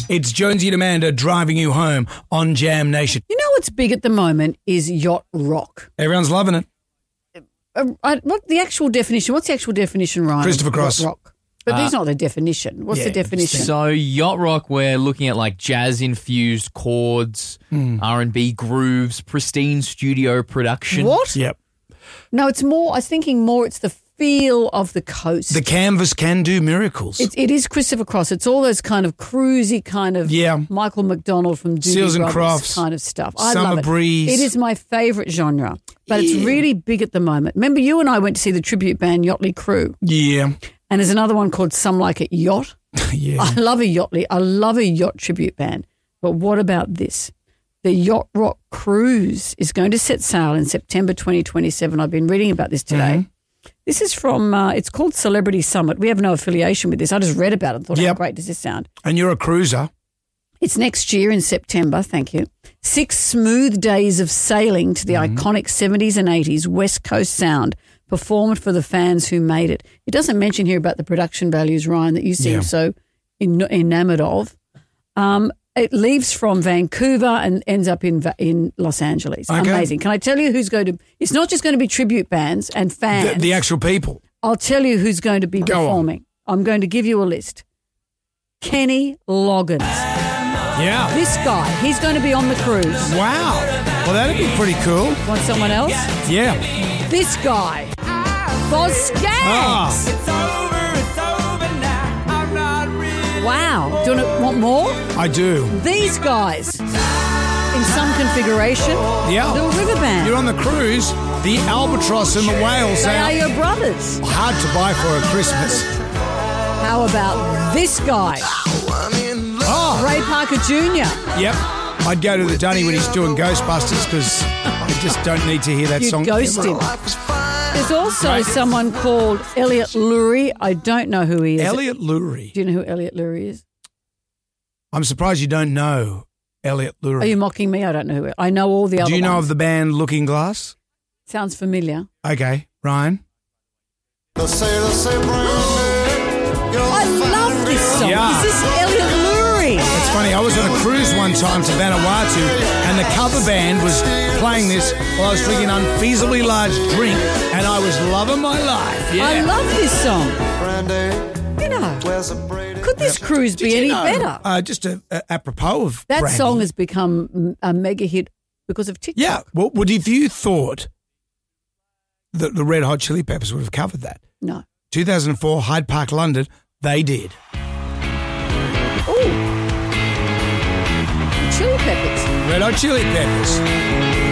It's Jonesy and Amanda driving you home on Jam Nation. You know what's big at the moment is yacht rock. Everyone's loving it. What's the actual definition, Ryan? Christopher Cross. Yacht rock. But there's not the definition. What's the definition? So yacht rock, we're looking at like jazz-infused chords, R&B grooves, pristine studio production. What? Yep. No, it's more, I was thinking more it's the feel of the coast. The canvas can do miracles. It is Christopher Cross. It's all those kind of cruisy kind of Michael McDonald from Doobie Seals and Brothers Crofts kind of stuff. I Summer love it. Breeze. It is my favourite genre, but it's really big at the moment. Remember you and I went to see the tribute band Yachtly Crew. Yeah. And there's another one called Some Like It Yacht. Yeah. I love a yacht tribute band. But what about this? The Yacht Rock Cruise is going to set sail in September 2027. I've been reading about this today. This is from, it's called Celebrity Summit. We have no affiliation with this. I just read about it and thought, how great does this sound? And you're a cruiser. It's next year in September, thank you. 6 smooth days of sailing to the iconic 70s and 80s West Coast sound performed for the fans who made it. It doesn't mention here about the production values, Ryan, that you seem so enamoured of. It leaves from Vancouver and ends up in Los Angeles. Okay. Amazing. Can I tell you who's going to – it's not just going to be tribute bands and fans. The actual people. I'll tell you who's going to be performing. I'm going to give you a list. Kenny Loggins. Yeah. This guy, he's going to be on the cruise. Wow. Well, that'd be pretty cool. Want someone else? Yeah. This guy, Boz Scaggs. Wow. Do you want more? I do. These guys, in some configuration, Little River Band. You're on the cruise, the albatross and the whales. They are your brothers. Hard to buy for a Christmas. How about this guy? Ray Parker Jr. Yep. I'd go to the Dunny when he's doing Ghostbusters because I just don't need to hear that song. Ghost him. There's also someone called Elliot Lurie. I don't know who he is. Elliot Lurie. Do you know who Elliot Lurie is? I'm surprised you don't know Elliot Lurie. Are you mocking me? I don't know who. I know all the other ones. Do you know of the band Looking Glass? Sounds familiar. Okay. Ryan? I love this song. Yeah. Is this Elliot Lurie? It's funny. I was on a cruise one time to Vanuatu and the cover band was playing this while I was drinking an unfeasibly large drink and I was loving my life. Yeah. I love this song. You know, could this cruise be any better? Just apropos of that Brandy. song has become a mega hit because of TikTok. Yeah. Well, would if you thought that the Red Hot Chili Peppers would have covered that? No. 2004, Hyde Park, London, they did. Ooh. Chili Peppers. Red Hot Chili Peppers.